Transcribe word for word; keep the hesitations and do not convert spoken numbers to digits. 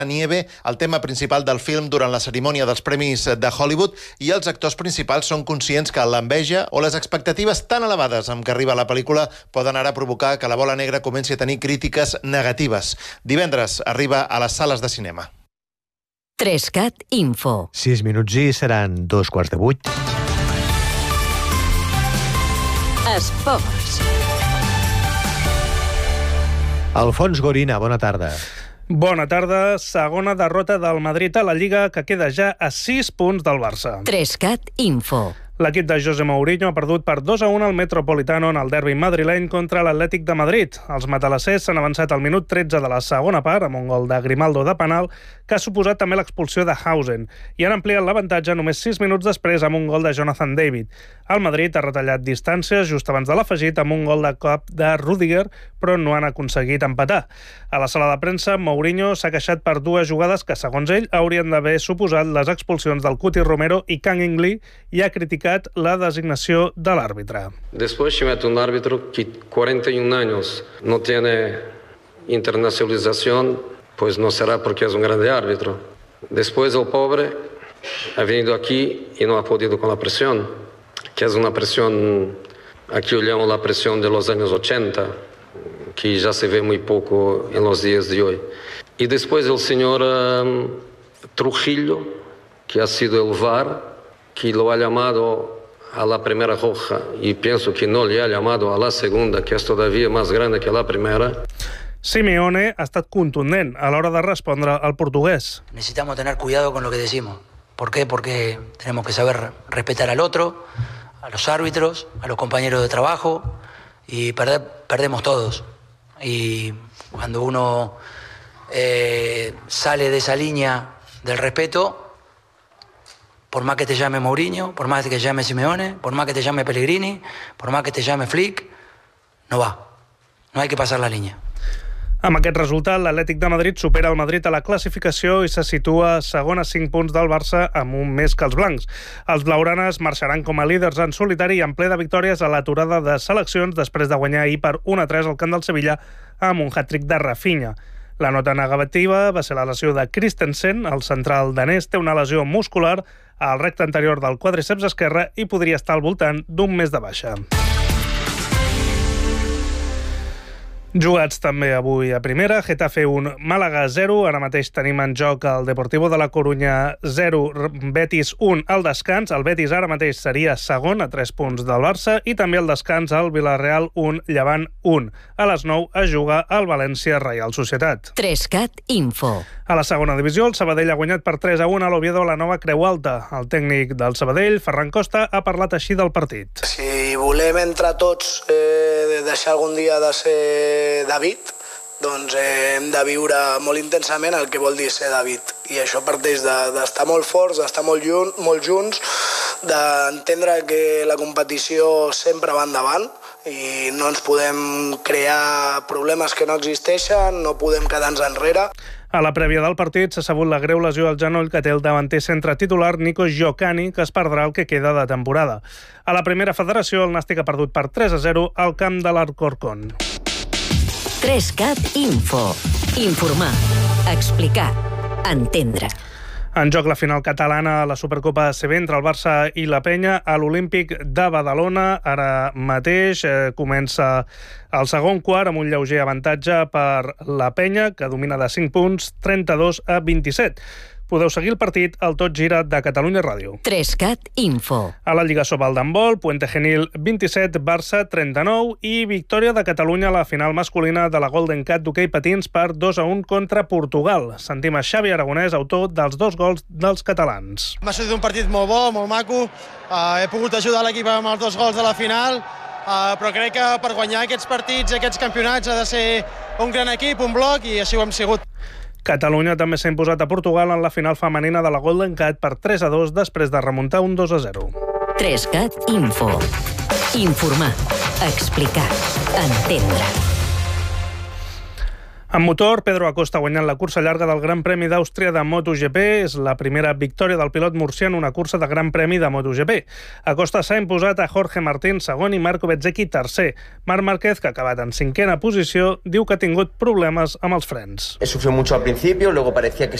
Nieve, el tema principal del film durant la cerimònia dels Premis de Hollywood, i els actors principals són conscients que l'enveja o les expectatives tan elevades amb què arriba la pel·lícula poden ara provocar que La bola negra comenci a tenir crítiques negatives. Divendres arriba a les sales de cinema. Trescat Info. Sis minuts i seran dos quarts de vuit. Esports. Alfons Gorina, bona tarda. Bona tarda. Segona derrota del Madrid a la Lliga, que queda ja a sis punts del Barça. Trescat Info. L'equip de José Mourinho ha perdut per dos a un al Metropolitano en el derbi madrileny contra l'Atlètic de Madrid. Els matalassers s'han avançat al minut tretze de la segona part amb un gol de Grimaldo de penal, que ha suposat també l'expulsió de Hausen, i han ampliat l'avantatge només sis minuts després amb un gol de Jonathan David. El Madrid ha retallat distàncies just abans de l'afegit amb un gol de cop de Rudiger, però no han aconseguit empatar. A la sala de premsa, Mourinho s'ha queixat per dues jugades que, segons ell, haurien d'haver suposat les expulsions del Cuti Romero i Kang In-lee, i ha criticat la designació de l'àrbitre. Después se mete un árbitro que cuarenta y un años no tiene internacionalización, pues no será porque es un grande árbitro. Después el pobre ha venido aquí y no ha podido con la presión, que es una presión, aquí yo llamo la presión de los años ochenta, que ya se ve muy poco en los días de hoy. Y después el señor um, Trujillo, que ha sido el V A R, que lo ha llamado a la primera roja y pienso que no le ha llamado a la segunda, que es todavía más grande que la primera. Simeone ha estat contundent a l'hora de respondre al portugués. Necesitamos tener cuidado con lo que decimos. ¿Por qué? Porque tenemos que saber respetar al otro, a los árbitros, a los compañeros de trabajo, y perder, perdemos todos. Y cuando uno eh, sale de esa línea del respeto, por más que te llame Mourinho, por más que te llame Simeone, por más que te llame Pellegrini, por más que te llame Flick, no va. No hay que pasar la línia. Amb aquest resultat, l'Atlètic de Madrid supera el Madrid a la classificació i se situa segon a cinc punts del Barça, amb un més que els blancs. Els blaugranes marxaran com a líders en solitari i en ple de victòries a l'aturada de seleccions després de guanyar ahir per un a tres al camp del Sevilla amb un hat-trick de Rafinha. La nota negativa va ser la lesió de Christensen. El central danès té una lesió muscular al recte anterior del quadríceps esquerre i podria estar al voltant d'un mes de baixa. Jugats també avui a primera, Getafe un, Màlaga zero, ara mateix tenim en joc el Deportivo de la Corunya zero, Betis un al descans, el Betis ara mateix seria segon a tres punts del Barça, i també al descans el Villarreal un, Llevant un. A les nou es juga el València Reial Societat. Trescat Info. A la segona divisió, el Sabadell ha guanyat per tres a un a l'Oviedo a la Nova Creu Alta. El tècnic del Sabadell, Ferran Costa, ha parlat així del partit. Si volem entre tots eh, deixar algun dia de ser David, doncs eh, hem de viure molt intensament el que vol dir ser David. I això parteix d'estar molt forts, d'estar molt, jun, molt junts, d'entendre que la competició sempre va endavant i no ens podem crear problemes que no existeixen, no podem quedar-nos enrere. A la prèvia del partit s'ha sabut la greu lesió al genoll que té el davanter centre titular Nico Giocani, que es perdrà el que queda de temporada. A la primera federació, el Nàstic ha perdut per tres a zero al camp de l'Alcorcón. Trescat Info. Informar, explicar, entendre. En joc la final catalana a la Supercopa A C B entre el Barça i la Penya a l'Olímpic de Badalona. Ara mateix eh, comença el segon quart amb un lleuger avantatge per la Penya, que domina de cinc punts, trenta-dos a vint-i-set. Podeu seguir el partit al Tot Gira de Catalunya Ràdio. Trescat Info. A la Lliga Sobal d'handbol, Puente Genil vint-i-set, Barça trenta-nou, i victòria de Catalunya a la final masculina de la Golden Cat d'hoquei patins per dos a un contra Portugal. Sentim a Xavi Aragonès, autor dels dos gols dels catalans. M'ha sortit un partit molt bo, molt maco. Uh, he pogut ajudar l'equip amb els dos gols de la final, uh, però crec que per guanyar aquests partits, aquests campionats, ha de ser un gran equip, un bloc, i així ho hem sigut. Catalunya també s'ha imposat a Portugal en la final femenina de la Golden Cat per tres a dos després de remuntar un dos a zero. Trescat Info. Informar, explicar, entendre. En motor, Pedro Acosta ha guanyat la cursa llarga del Gran Premi d'Àustria de MotoGP. És la primera victòria del pilot murcià en una cursa de Gran Premi de MotoGP. Acosta s'ha imposat a Jorge Martín segon i Marco Bezzecchi tercer. Marc Márquez, que ha acabat en cinquena posició, diu que ha tingut problemes amb els frens. Sufrió mucho al principio, luego parecía que